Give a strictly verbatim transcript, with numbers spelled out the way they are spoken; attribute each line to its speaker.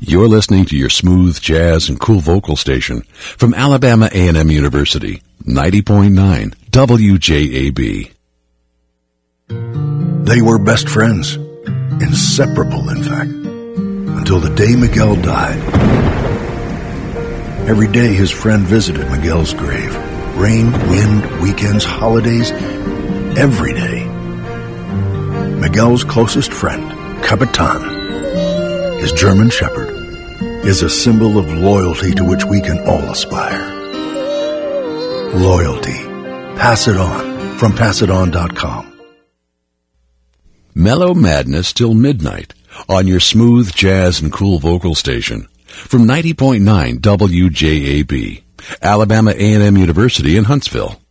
Speaker 1: You're listening to your smooth jazz and cool vocal station from Alabama A and M University, ninety point nine W J A B.
Speaker 2: They were best friends, inseparable in fact, until the day Miguel died. Every day his friend visited Miguel's grave. Rain, wind, weekends, holidays, every day. Miguel's closest friend, Capitan, his German shepherd, is a symbol of loyalty to which we can all aspire. Loyalty. Pass it on from pass it on dot com.
Speaker 1: Mellow Madness till midnight on your smooth jazz and cool vocal station from ninety point nine W J A B, Alabama A and M University in Huntsville.